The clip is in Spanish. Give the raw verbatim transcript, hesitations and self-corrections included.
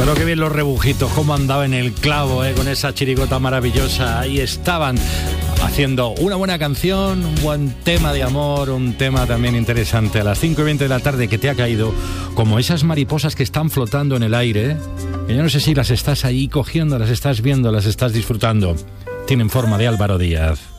Pero qué bien los rebujitos, cómo andaba en el clavo, ¿eh? Con esa chirigota maravillosa. Ahí estaban haciendo una buena canción, un buen tema de amor, un tema también interesante. A las cinco y veinte de la tarde que te ha caído, como esas mariposas que están flotando en el aire, ¿eh? Que yo no sé si las estás ahí cogiendo, las estás viendo, las estás disfrutando. Tienen forma de Álvaro Díaz.